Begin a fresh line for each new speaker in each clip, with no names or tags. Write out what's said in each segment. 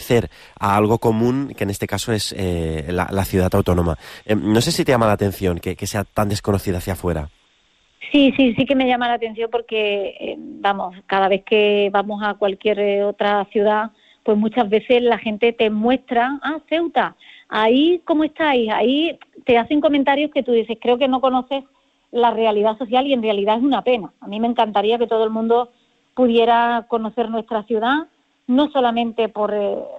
pertenecer a algo común, que en este caso es la ciudad autónoma. No sé si te llama la atención que sea tan desconocida hacia afuera.
Sí que me llama la atención porque, cada vez que vamos a cualquier otra ciudad, pues muchas veces la gente te muestra, Ceuta, ahí cómo estáis, ahí te hacen comentarios que tú dices, creo que no conoces la realidad social y en realidad es una pena. A mí me encantaría que todo el mundo pudiera conocer nuestra ciudad, no solamente por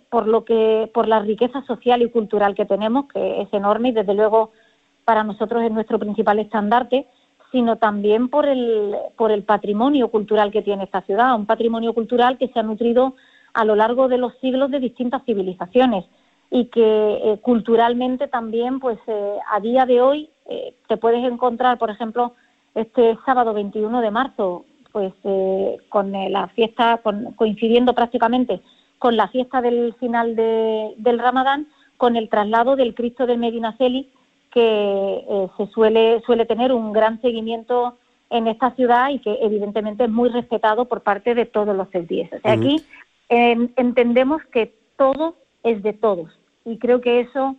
la riqueza social y cultural que tenemos, que es enorme y desde luego para nosotros es nuestro principal estandarte, sino también por el patrimonio cultural que tiene esta ciudad, un patrimonio cultural que se ha nutrido a lo largo de los siglos de distintas civilizaciones y que culturalmente también, pues a día de hoy te puedes encontrar, por ejemplo, este sábado 21 de marzo, pues con la fiesta, coincidiendo prácticamente con la fiesta del final del Ramadán, con el traslado del Cristo del Medinaceli, que se suele tener un gran seguimiento en esta ciudad y que evidentemente es muy respetado por parte de todos los ceutíes. O sea, aquí entendemos que todo es de todos y creo que eso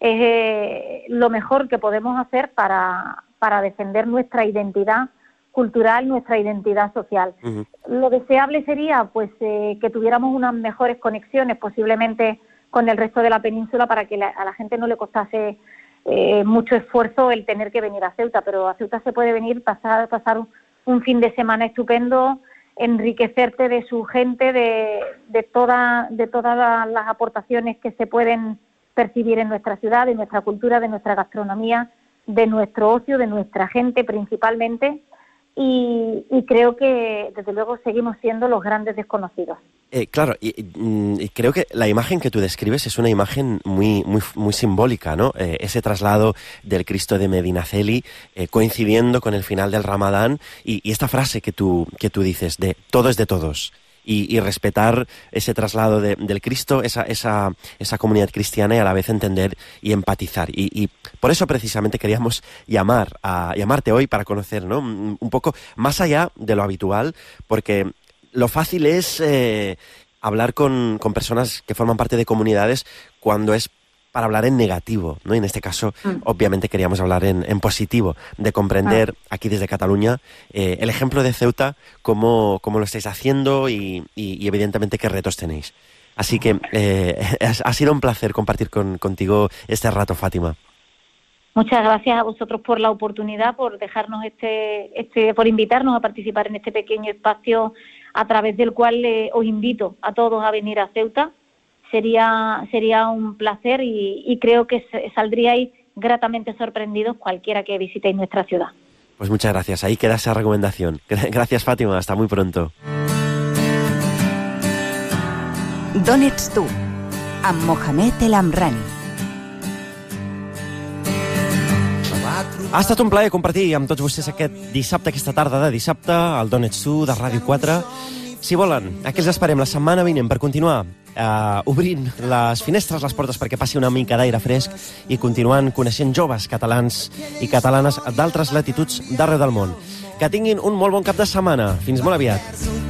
es lo mejor que podemos hacer para defender nuestra identidad cultural, nuestra identidad social. Lo deseable sería pues que tuviéramos unas mejores conexiones posiblemente con el resto de la península para que a la gente no le costase mucho esfuerzo el tener que venir a Ceuta, pero a Ceuta se puede venir, pasar un fin de semana estupendo, enriquecerte de su gente, de todas las aportaciones que se pueden percibir en nuestra ciudad, de nuestra cultura, de nuestra gastronomía, de nuestro ocio, de nuestra gente principalmente, y creo que desde luego seguimos siendo los grandes desconocidos.
Claro, y creo que la imagen que tú describes es una imagen muy simbólica, ¿no? Ese traslado del Cristo de Medinaceli coincidiendo con el final del Ramadán y esta frase que tú dices de todo es de todos y respetar ese traslado del Cristo, esa comunidad cristiana y a la vez entender y empatizar. Y por eso precisamente queríamos llamarte hoy para conocer, ¿no? Un poco más allá de lo habitual, porque lo fácil es hablar con personas que forman parte de comunidades cuando es para hablar en negativo, ¿no? Y en este caso, obviamente, queríamos hablar en positivo, de comprender aquí desde Cataluña el ejemplo de Ceuta, cómo lo estáis haciendo y evidentemente qué retos tenéis. Así que ha sido un placer compartir contigo este rato, Fátima.
Muchas gracias a vosotros por la oportunidad, por dejarnos por invitarnos a participar en este pequeño espacio a través del cual os invito a todos a venir a Ceuta. Sería un placer y creo que saldríais gratamente sorprendidos cualquiera que visitéis nuestra ciudad.
Pues muchas gracias. Ahí queda esa recomendación. Gracias, Fátima. Hasta muy pronto.
D'on ets tu? Amb Mohamed El Amrani.
Ha estat un plaer compartir amb tots vostès aquesta tarda de dissabte, al D'on ets tu, de Ràdio 4. Si volen, aquí els esperem la setmana vinent per continuar obrint les finestres, les portes perquè passi una mica d'aire fresc i continuant coneixent joves catalans i catalanes d'altres latituds d'arreu del món. Que tinguin un molt bon cap de setmana. Fins molt aviat.